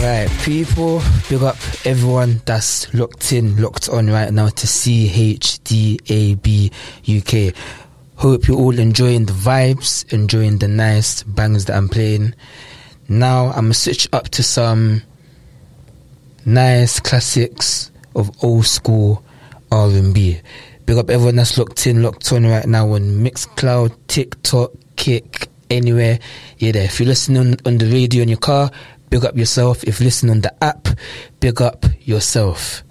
Right, people, big up everyone that's locked on right now to CHDAB UK. Hope you're all enjoying the vibes, enjoying the nice bangs that I'm playing. Now I'm gonna switch up to some nice classics of old school R&B. Big up everyone that's locked on right now on Mixcloud, TikTok, Kick, anywhere. Yeah, there. If you're listening on the radio in your car, big up yourself. If you listen on the app, big up yourself.